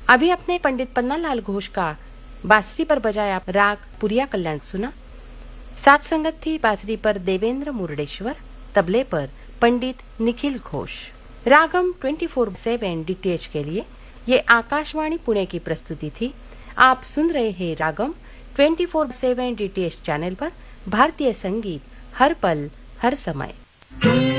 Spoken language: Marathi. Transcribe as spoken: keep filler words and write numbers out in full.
अभी अपने पंडित पन्नालाल घोष का बांसुरी पर बजाया राग पुरिया कल्याण सुना। साथ संगत थी बांसुरी पर देवेंद्र मुरडेश्वर, तबले पर पंडित निखिल घोष। रागम ट्वेंटी फोर सेवन डीटीएच के लिए ये आकाशवाणी पुणे की प्रस्तुति थी। आप सुन रहे हैं रागम ट्वेंटी फोर सेवन डीटीएच चैनल पर भारतीय संगीत हर पल हर समय।